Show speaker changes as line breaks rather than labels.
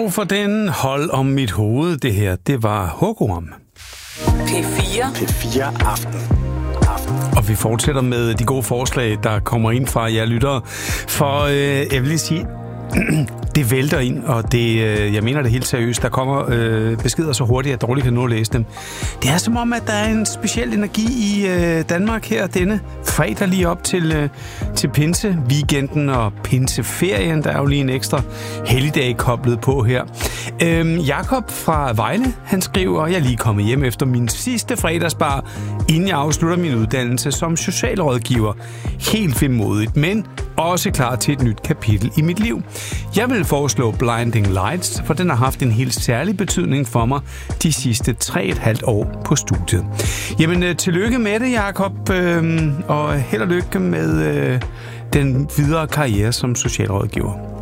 Og for den hold om mit hoved, det her, det var Hugorm.
P4 Aften.
Og vi fortsætter med de gode forslag, der kommer ind fra jer lyttere. For jeg vil lige sige, det vælter ind, og det, jeg mener det helt seriøst. Der kommer beskeder så hurtigt, at jeg dårligt kan nå at læse dem. Det er som om, at der er en speciel energi i Danmark her denne fredag lige op til pinse-weekenden og pinseferien. Der er jo lige en ekstra helligdag koblet på her. Jakob fra Vejle, han skriver, jeg er lige kommet hjem efter min sidste fredagsbar, inden jeg afslutter min uddannelse som socialrådgiver. Helt vemodigt, men også klar til et nyt kapitel i mit liv. Jeg vil foreslå Blinding Lights, for den har haft en helt særlig betydning for mig de sidste 3,5 år på studiet. Jamen, tillykke med det, Jakob, og held og lykke med den videre karriere som socialrådgiver.